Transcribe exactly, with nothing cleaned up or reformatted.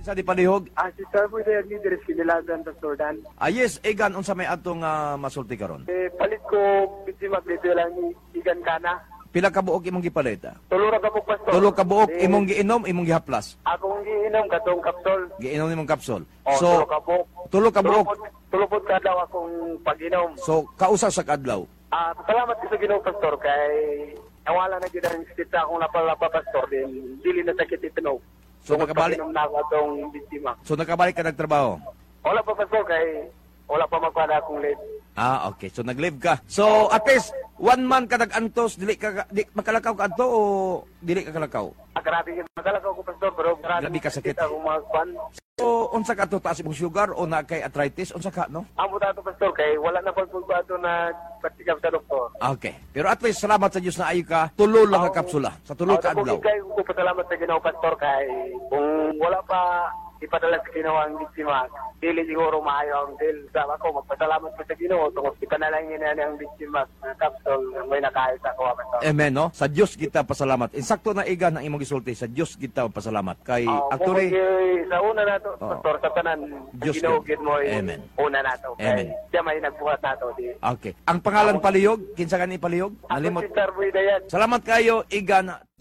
Sa di palihog. Ah, si Sir po dahil ni Deres Kinilagan, Pastor Dan. Ah, yes, Egan, unsa may atong uh, masulti karon? Eh, palit ko, bitsi maglito lang ni Igan Kana. Pila ka buok imong gipalita? Tulura ka po, Pastor. Tulo ka buok Eh, imong giinom, imong gihaplas. Akong giinom, katong kapsol. Giinom imong kapsul. O, So, tulo ka po. tulo ka buok. Tulupod ka daw akong pag-inom. So, kausa sa kadlaw. Ah, salamat ko sa Ginoo, Pastor, kay nawala na gid ang sakit sa akong lapalapa, Pastor, din dili na sakit itinog. So, nakabalik, Pag-inom na ako atong biktima. so nakabalik ka nagtrabaho? Wala pa, Pastor, kay wala pa magpada akong late. Ah, okay. So, nag-live ka. So, at least, one month ka nag-antos, dili ka, di, makalakaw ka anto o dili ka kalakaw? Ah, grabe yung magalakaw ko, Pastor, pero grabe, Grabe ka sakit. akong mga kwan. So, unsa ka to, taas imong sugar o na kay arthritis? Unsa ka, no? Amo tato, Pastor, kay wala na pagpulbato na pagsikap sa doktor. Okay. Pero at least, salamat sa Diyos na ayo ka, tulo lang ka kapsula. Sa tulo ka Ako, adlaw. kay ko pasalamat sa Ginoo, Pastor, kay kung wala pa ipadala sa Ginoo ang biktima, dili siguro maayo ang deal. Sa ako, magpasalamat ko sa Ginoo, tungkol ipanalangin na ang biktima na kapsol, may nakahit ako, Pastor. Amen, no? Sa Diyos kita pasalamat. Insakto na Egan ang imong gisulti. Sa Diyos kita pasalamat. Kay, Oh, actually, kung sa una nato, Oh. Pastor, sa tanan, Diyos ginugid mo yung Amen. una nato. Amen. Kay siya may nagbuhat nato. Di. okay. Ang pangalan palihog, kinsa ka ni palihog? Ako Nalimot. si Sir Boy Dayan. Salamat kayo, Egan.